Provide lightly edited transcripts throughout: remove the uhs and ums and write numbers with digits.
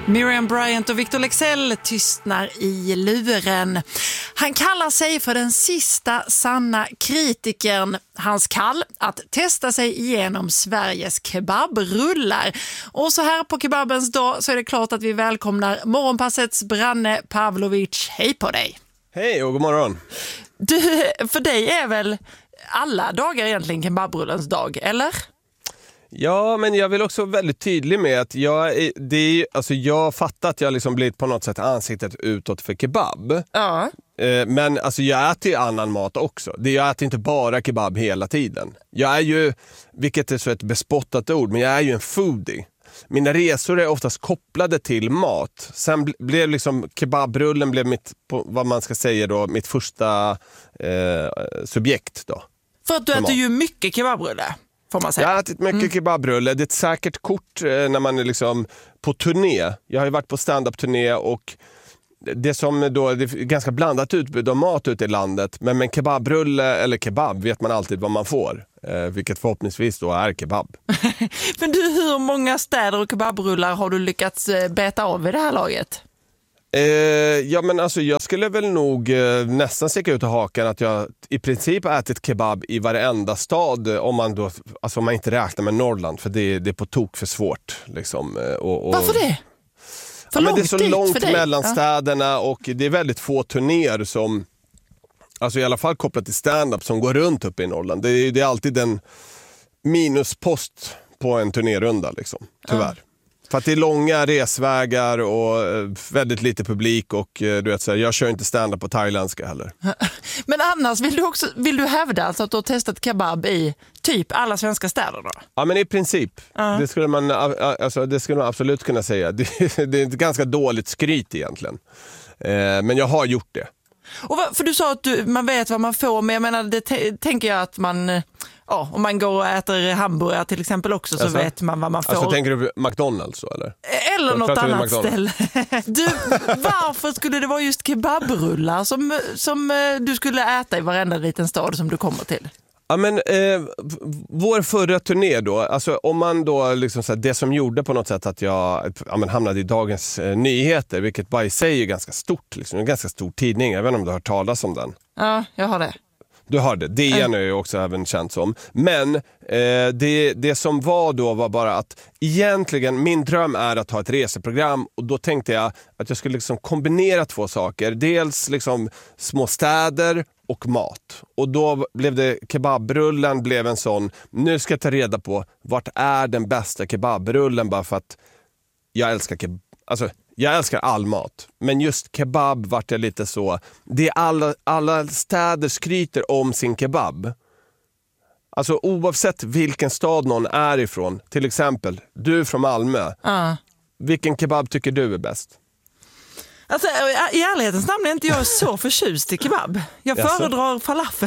Miriam Bryant och Victor Leksell tystnar i luren. Han kallar sig för den sista sanna kritikern. Hans kall att testa sig igenom Sveriges kebabrullar. Och så här på kebabens dag så är det klart att vi välkomnar Morgonpassets Branne Pavlovic. Hej på dig! Hej och god morgon! Du, för dig är väl alla dagar egentligen kebabrullens dag, eller? Ja, men jag vill också vara väldigt tydlig med att jag fattar att jag liksom blivit på något sätt ansiktet utåt för kebab. Ja. Men alltså jag äter ju annan mat också. Jag äter inte bara kebab hela tiden. Jag är ju, vilket är så ett bespottat ord, men jag är ju en foodie. Mina resor är oftast kopplade till mat. Sen blev liksom kebabrullen blev vad man ska säga då, mitt första subjekt då. För att du äter ju mycket kebabrulle. Jag har ätit mycket kebabrulle. Det är ett säkert kort när man är liksom på turné. Jag har ju varit på stand-up-turné och det som då, det är ganska blandat utbud av mat ute i landet. Men med kebabrulle eller kebab vet man alltid vad man får. Vilket förhoppningsvis då är kebab. Men du, hur många städer och kebabrullar har du lyckats beta av i det här laget? Ja, men alltså jag skulle väl nog nästan sticka ut i hakan att jag i princip har ätit kebab i varenda stad om man inte räknar med Norrland, för det är på tok för svårt liksom, Varför det? Men det är så långt mellan städerna och det är väldigt få turnéer som, alltså i alla fall kopplat till stand-up, som går runt uppe i Norrland. Det är alltid en minuspost på en turnérunda liksom, tyvärr. För att det är långa resvägar och väldigt lite publik och du vet så här, jag kör inte stand-up på thailändska heller. Men annars vill du hävda alltså att du har testat kebab i typ alla svenska städer då? Ja, men i princip. Det skulle man absolut kunna säga. Det är ett ganska dåligt skryt egentligen. Men jag har gjort det. Och för du sa att man vet vad man får, men jag menar, det tänker jag att man... Ja, om man går och äter hamburgare till exempel också så vet man vad man får. Alltså tänker du McDonald's så eller? Eller något annat ställe. Du, varför skulle det vara just kebabrullar som du skulle äta i varenda liten stad som du kommer till? Ja, men vår förra turné då, alltså om man då liksom så här, det som gjorde på något sätt att jag hamnade i Dagens Nyheter, vilket bara i sig är ganska stort liksom, en ganska stor tidning. Jag vet inte om du har hört talas om den. Ja, jag har det. Du hörde, DN är ju också även känt som. Men det som var då var bara att egentligen min dröm är att ha ett reseprogram, och då tänkte jag att jag skulle liksom kombinera två saker. Dels liksom små städer och mat. Och då blev det kebabrullen blev en sån, nu ska jag ta reda på vart är den bästa kebabrullen, bara för att jag älskar kebab. Alltså jag älskar all mat, men just kebab vart jag lite så. Det är alla städer skryter om sin kebab. Alltså oavsett vilken stad någon är ifrån. Till exempel, du är från Malmö. Vilken kebab tycker du är bäst? Alltså i ärlighetens namn är inte jag så förtjust i kebab. Jag föredrar falafel.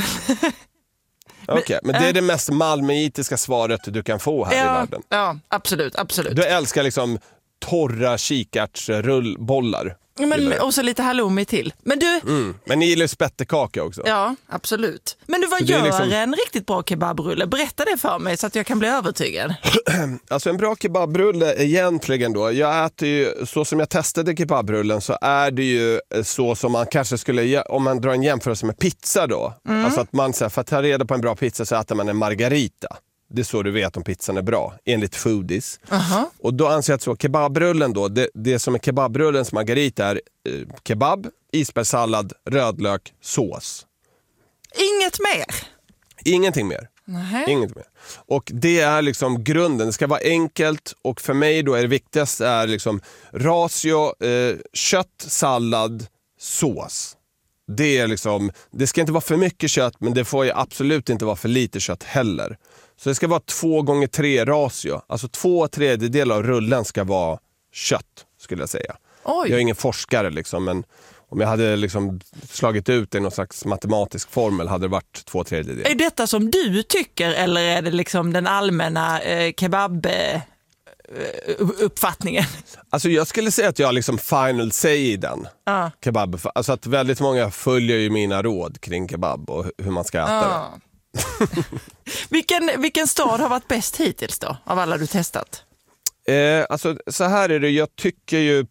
Okej, men det är det mest malmöitiska svaret du kan få här i världen. Ja, absolut. Du älskar liksom torra kikärtsrullbollar. Men, och så lite halloumi till. Men du... Men ni gillar spettekaka också. Ja, absolut. Men du, vad gör en riktigt bra kebabrulle? Berätta det för mig så att jag kan bli övertygad. Alltså en bra kebabrulle egentligen då. Jag äter ju, så som jag testade kebabrullen så är det ju så som man kanske skulle, om man drar en jämförelse med pizza då. Alltså att man, för att ta reda på en bra pizza så äter man en margarita. Det är så du vet om pizzan är bra, enligt foodies. Och då anser jag att så kebabrullen då, det som är kebabrullens margarita är kebab, isbergssallad, rödlök, sås. Inget mer? Ingenting mer. Inget mer. Och det är liksom grunden, det ska vara enkelt, och för mig då är det viktigaste är liksom ratio, kött, sallad, sås. Det är liksom, det ska inte vara för mycket kött, men det får ju absolut inte vara för lite kött heller. Så det ska vara 2x3 ratio. Alltså 2/3 av rullen ska vara kött, skulle jag säga. Oj. Jag är ingen forskare liksom, men om jag hade liksom slagit ut i någon slags matematisk formel hade det varit 2/3. Är detta som du tycker, eller är det liksom den allmänna kebab uppfattningen? Alltså jag skulle säga att jag liksom final say i den kebab. Alltså att väldigt många följer ju mina råd kring kebab och hur man ska äta det. Vilken stad har varit bäst hittills då, av alla du testat? Alltså, så här är det, jag tycker ju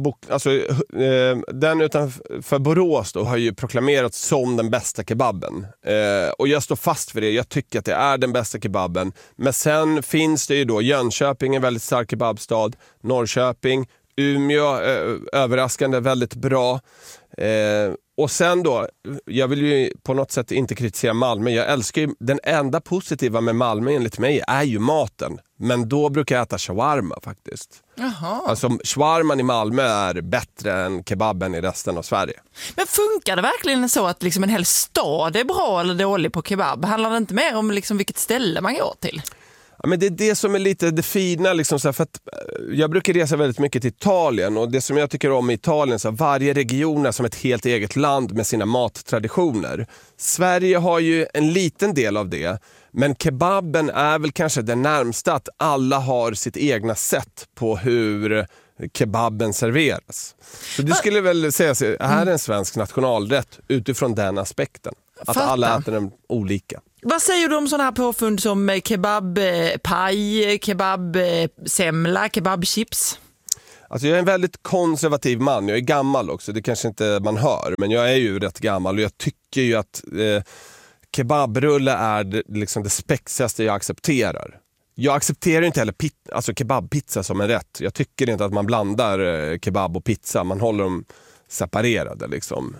den utanför Borås då har ju proklamerats som den bästa kebaben. Och jag står fast för det, jag tycker att det är den bästa kebaben. Men sen finns det ju då Jönköping, en väldigt stark kebabstad, Norrköping, Umeå, överraskande väldigt bra. Och sen då, jag vill ju på något sätt inte kritisera Malmö. Jag älskar ju, den enda positiva med Malmö enligt mig är ju maten. Men då brukar jag äta shawarma faktiskt. Jaha. Alltså shawarman i Malmö är bättre än kebaben i resten av Sverige. Men funkar det verkligen så att liksom en hel stad är bra eller dålig på kebab? Handlar det inte mer om liksom vilket ställe man går till? Ja, men det är det som är lite det fina liksom, så här, för att jag brukar resa väldigt mycket till Italien, och det som jag tycker om i Italien så här, varje region är som ett helt eget land med sina mattraditioner. Sverige har ju en liten del av det, men kebaben är väl kanske det närmsta att alla har sitt egna sätt på hur kebaben serveras. Så du skulle väl säga att här är en svensk nationalrätt utifrån den aspekten. Att alla äter den olika. Vad säger du om sådana här påfund som kebabpaj, kebabsemla, kebabchips? Alltså jag är en väldigt konservativ man, jag är gammal också, det kanske inte man hör, men jag är ju rätt gammal och jag tycker ju att kebabrulle är liksom det spexigaste jag accepterar. Jag accepterar inte heller alltså kebabpizza som en rätt. Jag tycker inte att man blandar kebab och pizza, man håller dem separerade liksom.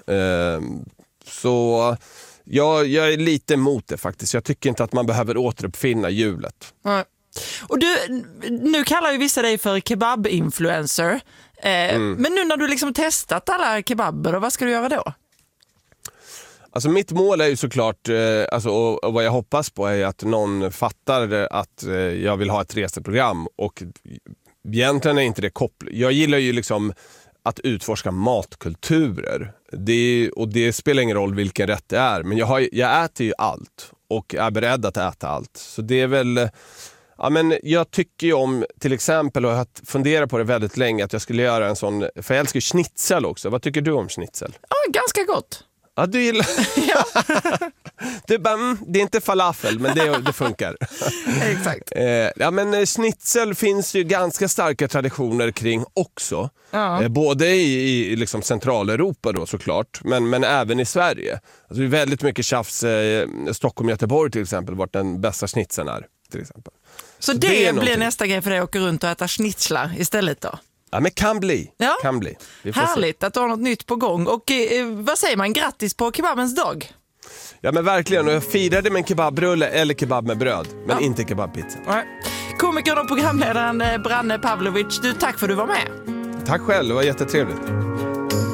Så jag är lite emot det faktiskt. Jag tycker inte att man behöver återuppfinna hjulet. Nej. Och nu kallar ju vissa dig för kebab-influencer. Men nu när du liksom testat alla kebaber, vad ska du göra då? Alltså mitt mål är ju såklart, och vad jag hoppas på är att någon fattar att jag vill ha ett reseprogram, och egentligen är inte det kopplat. Jag gillar ju liksom att utforska matkulturer. Det spelar ingen roll vilken rätt det är, men jag äter ju allt och är beredd att äta allt. Så det är väl, ja, men jag tycker ju om till exempel, och jag har funderat på det väldigt länge, att jag skulle göra en sån, för jag älskar schnitzel också. Vad tycker du om schnitzel? Ja, ganska gott. Ja, du gillar. Ja. Det är inte falafel, men det funkar. Exakt. Ja, men schnitzel finns ju ganska starka traditioner kring också. Ja. Både i liksom Centraleuropa då såklart, men även i Sverige. Alltså det är väldigt mycket tjafs. Stockholm och Göteborg till exempel, vart den bästa schnitzeln är till exempel. Så det blir nästa grej för dig att åka runt och äta schnitzlar istället då? Ja, men kan bli. Ja. Kan bli. Härligt att du har något nytt på gång. Och vad säger man? Grattis på kebabens dag. Ja, men verkligen. Och jag firade med en kebabrulle eller kebab med bröd, men inte kebabpizza. Komikern och programledaren Branne Pavlovic, tack för att du var med. Tack själv, det var jättetrevligt.